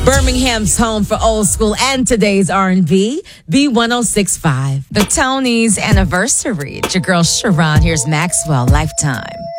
Birmingham's home for old school and today's R&B, B1065. The Tony's anniversary. It's your girl Sharon. Here's Maxwell, Lifetime.